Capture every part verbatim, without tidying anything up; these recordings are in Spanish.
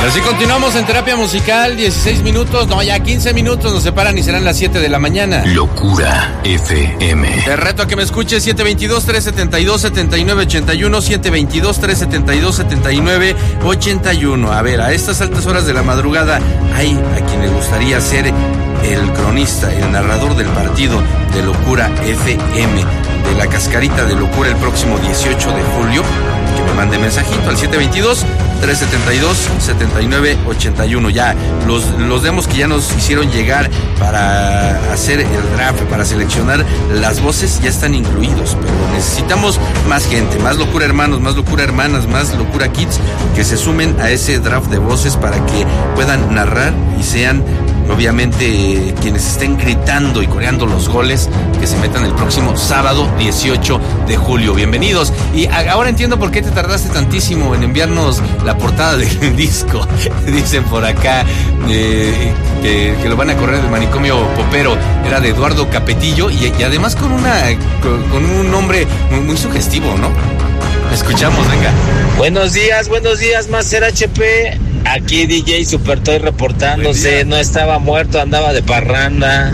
Así continuamos en Terapia Musical, dieciséis minutos, no, ya quince minutos nos separan y serán las siete de la mañana. Locura F M. Te reto a que me escuches, siete veintidós, trescientos setenta y dos, setenta y nueve ochenta y uno, siete veintidós, trescientos setenta y dos, setenta y nueve ochenta y uno. A ver, a estas altas horas de la madrugada, hay a quien le gustaría ser el cronista, el narrador del partido de Locura F M, de la cascarita de Locura el próximo dieciocho de julio, que me mande mensajito al siete veintidós, trescientos setenta y dos, setenta y nueve ochenta y uno. Ya, los, los demos que ya nos hicieron llegar para hacer el draft, para seleccionar las voces, ya están incluidos, pero necesitamos más gente, más Locura Hermanos, más Locura Hermanas, más Locura Kids, que se sumen a ese draft de voces para que puedan narrar y sean obviamente quienes estén gritando y coreando los goles que se metan el próximo sábado dieciocho de julio. Bienvenidos. Y ahora entiendo por qué te tardaste tantísimo en enviarnos la portada del disco. Dicen por acá eh, que, que lo van a correr del manicomio popero. Era de Eduardo Capetillo y, y además con una con, con un nombre muy, muy sugestivo, ¿no? Escuchamos, venga. Buenos días, buenos días, Master H P. Aquí D J Supertoy reportándose. No estaba muerto, andaba de parranda.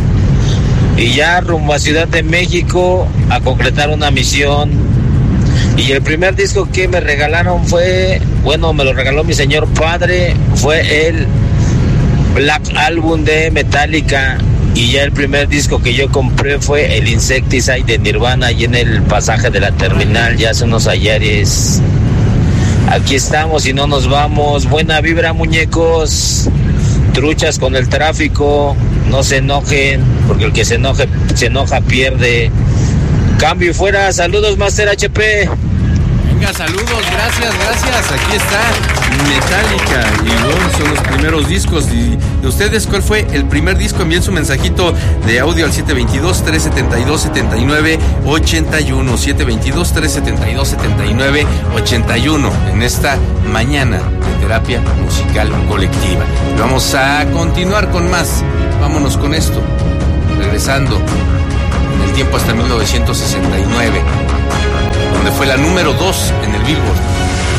Y ya rumbo a Ciudad de México a concretar una misión. Y el primer disco que me regalaron fue, bueno, me lo regaló mi señor padre, fue el Black Album de Metallica. Y ya el primer disco que yo compré fue el Insecticide de Nirvana, y en el pasaje de la terminal ya hace unos ayeres. Aquí estamos y no nos vamos. Buena vibra, muñecos. Truchas con el tráfico. No se enojen, porque el que se enoje, se enoja, pierde. Cambio y fuera. Saludos, Master H P. Venga, saludos, gracias, gracias. Aquí está Metallica y bueno, son los primeros discos. Y de ustedes, ¿cuál fue el primer disco? Envíen su mensajito de audio al siete veintidós, trescientos setenta y dos, setenta y nueve ochenta y uno. siete veintidós, trescientos setenta y dos, setenta y nueve ochenta y uno en esta mañana de Terapia Musical Colectiva. Vamos a continuar con más. Vámonos con esto. Regresando en el tiempo hasta mil novecientos sesenta y nueve, donde fue la número dos en el Billboard.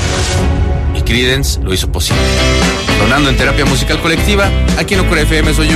Y Creedence lo hizo posible. Sonando en Terapia Musical Colectiva, aquí en Locura F M, soy yo.